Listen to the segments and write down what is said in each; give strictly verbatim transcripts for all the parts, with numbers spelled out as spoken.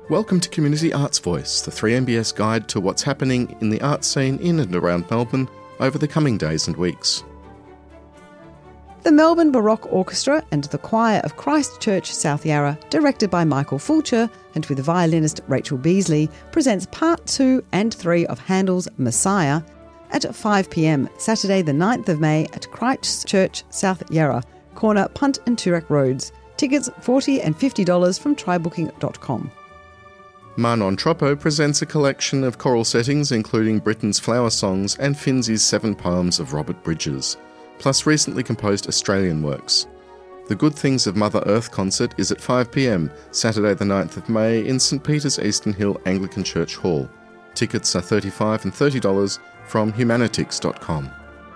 Welcome to Community Arts Voice, the three M B S guide to what's happening in the arts scene in and around Melbourne over the coming days and weeks. The Melbourne Baroque Orchestra and the Choir of Christ Church South Yarra, directed by Michael Fulcher and with violinist Rachel Beasley, presents part two and three of Handel's Messiah at five p m Saturday the ninth of May at Christ Church South Yarra, corner Punt and Toorak Roads. Tickets forty dollars and fifty dollars from try booking dot com. Ma Non Troppo presents a collection of choral settings including Britain's Flower Songs and Finzi's Seven Poems of Robert Bridges, plus recently composed Australian works. The Good Things of Mother Earth concert is at five p m Saturday the ninth of May in St Peter's Eastern Hill Anglican Church Hall. Tickets are thirty-five dollars and thirty dollars from humanitix dot com.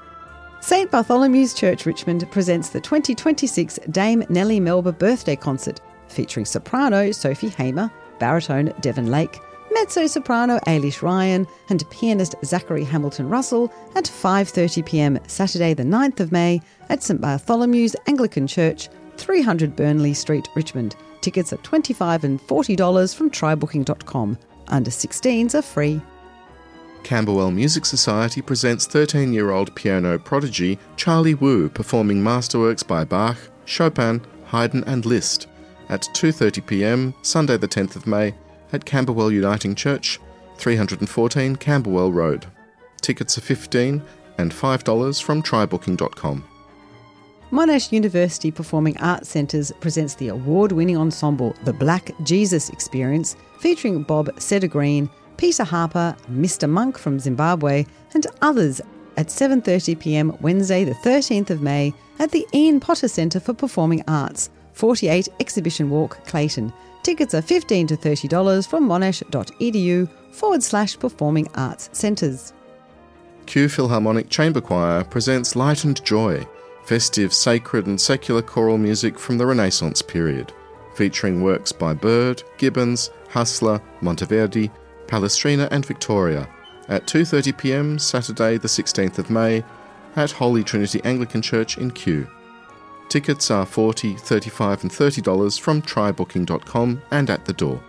St Bartholomew's Church Richmond presents the twenty twenty-six Dame Nellie Melba Birthday Concert, featuring soprano Sophie Hamer, baritone Devon Lake, mezzo-soprano Ailish Ryan and pianist Zachary Hamilton Russell at five thirty p m Saturday the ninth of May at St Bartholomew's Anglican Church, three hundred Burnley Street, Richmond. Tickets are twenty-five dollars and forty dollars from try booking dot com. Under sixteens are free. Camberwell Music Society presents thirteen-year-old piano prodigy Charlie Wu performing masterworks by Bach, Chopin, Haydn and Liszt at two thirty p m Sunday the tenth of May at Camberwell Uniting Church, three hundred fourteen Camberwell Road. Tickets are fifteen dollars and five dollars from try booking dot com. Monash University Performing Arts Centres presents the award-winning ensemble The Black Jesus Experience, featuring Bob Sedergreen, Peter Harper, Mister Monk from Zimbabwe and others at seven thirty p m Wednesday the thirteenth of May at the Ian Potter Centre for Performing Arts, forty-eight Exhibition Walk, Clayton. Tickets are fifteen dollars to thirty dollars from monash.edu forward slash performing arts centres. Kew Philharmonic Chamber Choir presents Light and Joy, festive, sacred and secular choral music from the Renaissance period, featuring works by Byrd, Gibbons, Hassler, Monteverdi, Palestrina and Victoria at two thirty p m Saturday the sixteenth of May at Holy Trinity Anglican Church in Kew. Tickets are forty dollars, thirty-five dollars and thirty dollars from try booking dot com and at the door.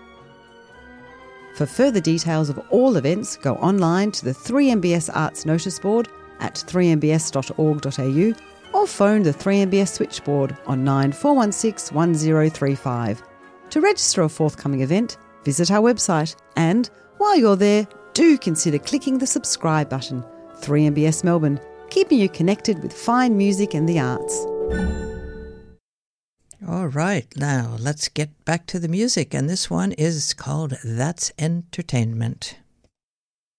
For further details of all events, go online to the three M B S Arts notice board at three m b s dot org dot a u or phone the three M B S switchboard on nine four one six one zero three five. To register a forthcoming event, visit our website and, while you're there, do consider clicking the subscribe button. three M B S Melbourne, keeping you connected with fine music and the arts. All right, now let's get back to the music, and this one is called That's Entertainment.